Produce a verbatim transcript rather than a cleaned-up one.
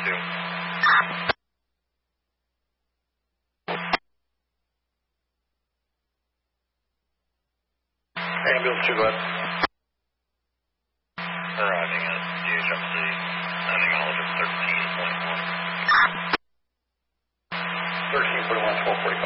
two. Ambulance two, go ahead. Arriving at D H M C, landing on thirteen point one. thirteen point one, twelve forty-five.